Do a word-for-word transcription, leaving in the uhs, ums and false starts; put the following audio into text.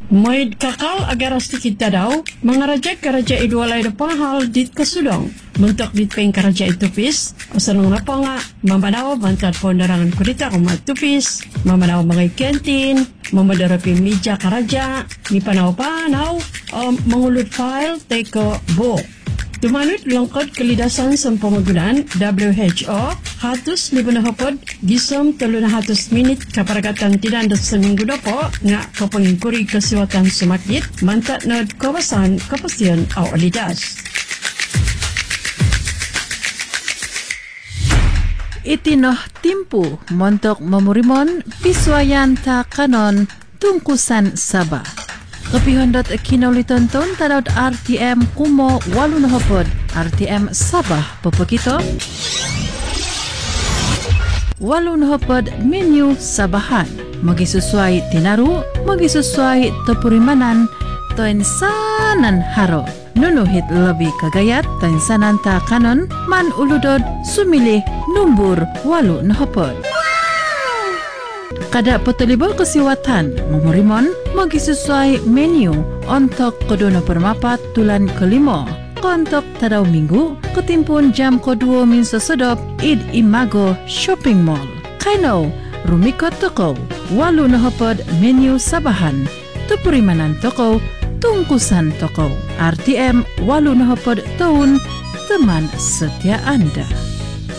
Maid kakal agar sedikit tadaw, mangarajak karaja idwalay na panghal dit kasudong. Muntok dit peng karaja itupis, asanong na pa nga, mamanaw bantad po narangan kurita kung matupis, mamanaw mga ikentin, mamadarapi media karaja, ni panaw-panaw, o mangulot file, teko bo. Tumanut lungkot kalidasan sa pamagunan, W H O, hatos libo na hapod, gisom talo na hatos minit kaparagatan tinandat sa minggu na po, nga kapangingkuri kasiwatan sumakit, mantat na kawasan kapasyan o alidas. Itinoh timpu montok mamurimon, piswayan ta kanon, tungkusan Sabah. Kapihondot kinaulitonton tadot R T M kumo walu na hapod, R T M Sabah papakito. Walu na hapod menu Sabahan. Magisusway tinaru, magisusway topurimanan, toinsanan haro. Nunuhit labi kagayat, toinsanan ta kanon, man uludod sumilih numbur walu na hapod. Kada potolibol kasiwatan, mamurimon, magisusway menu ontok kodo na permapat tulan kelimo. Kontok tadaw minggu, ketimpun jam koduo min sosodop, id imago shopping mall. Kaino, rumikot toko, walu na hapod menu Sabahan, tupurimanan toko, tungkusan toko. R T M walu na hapod taun, teman setia Anda.